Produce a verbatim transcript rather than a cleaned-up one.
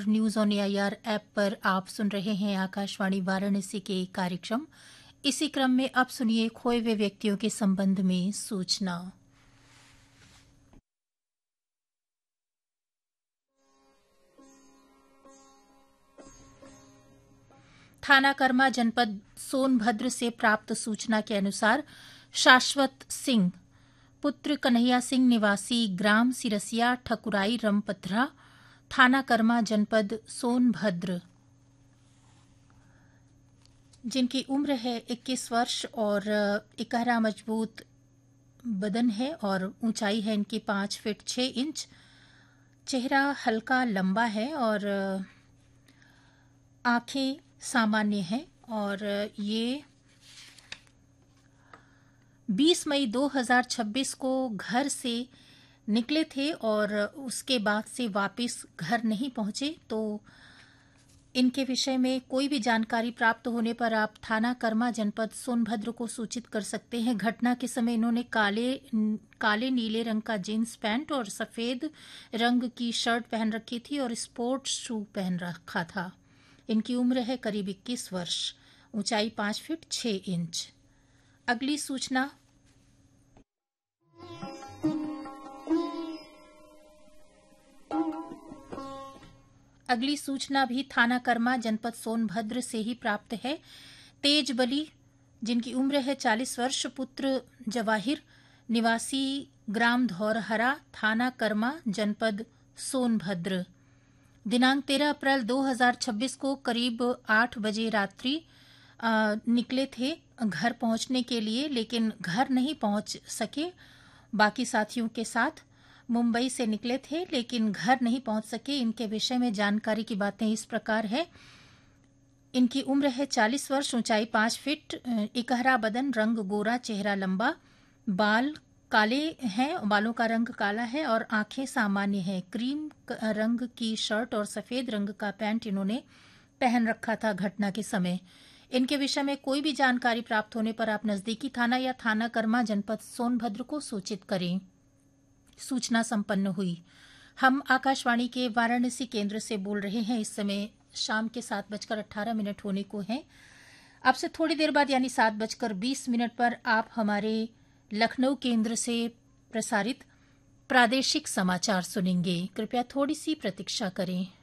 News on AIR app पर आप सुन रहे हैं आकाशवाणी वाराणसी के कार्यक्रम। इसी क्रम में अब सुनिए खोए हुए व्यक्तियों के संबंध में सूचना। थाना कर्मा जनपद सोनभद्र से प्राप्त सूचना के अनुसार शाश्वत सिंह पुत्र कन्हैया सिंह निवासी ग्राम सिरसिया ठकुराई रमपथरा थाना कर्मा जनपद सोनभद्र, जिनकी उम्र है इक्कीस वर्ष और इकहरा मजबूत बदन है और ऊंचाई है इनकी पाँच फीट छः इंच। चेहरा हल्का लंबा है और आंखें सामान्य हैं और ये बीस मई दो हज़ार छब्बीस को घर से निकले थे और उसके बाद से वापस घर नहीं पहुंचे। तो इनके विषय में कोई भी जानकारी प्राप्त होने पर आप थाना कर्मा जनपद सोनभद्र को सूचित कर सकते हैं। घटना के समय इन्होंने काले काले नीले रंग का जीन्स पैंट और सफ़ेद रंग की शर्ट पहन रखी थी और स्पोर्ट्स शू पहन रखा था। इनकी उम्र है करीब इक्कीस वर्ष, ऊंचाई पाँच फीट छः इंच। अगली सूचना अगली सूचना भी थाना कर्मा जनपद सोनभद्र से ही प्राप्त है। तेज बली, जिनकी उम्र है चालीस वर्ष, पुत्र जवाहिर निवासी ग्राम धौरहरा थाना कर्मा जनपद सोनभद्र, दिनांक तेरह अप्रैल दो हज़ार छब्बीस को करीब आठ बजे रात्रि आ, निकले थे घर पहुंचने के लिए, लेकिन घर नहीं पहुंच सके। बाकी साथियों के साथ मुंबई से निकले थे लेकिन घर नहीं पहुंच सके। इनके विषय में जानकारी की बातें इस प्रकार है। इनकी उम्र है चालीस वर्ष, ऊंचाई पाँच फीट, इकहरा बदन, रंग गोरा, चेहरा लंबा, बाल काले हैं, बालों का रंग काला है और आंखें सामान्य हैं। क्रीम रंग की शर्ट और सफेद रंग का पैंट इन्होंने पहन रखा था घटना के समय। इनके विषय में कोई भी जानकारी प्राप्त होने पर आप नजदीकी थाना या थाना कर्मा जनपद सोनभद्र को सूचित करें। सूचना संपन्न हुई। हम आकाशवाणी के वाराणसी केंद्र से बोल रहे हैं। इस समय शाम के सात बजकर अट्ठारह मिनट होने को हैं। अब से थोड़ी देर बाद यानी सात बजकर बीस मिनट पर आप हमारे लखनऊ केंद्र से प्रसारित प्रादेशिक समाचार सुनेंगे। कृपया थोड़ी सी प्रतीक्षा करें।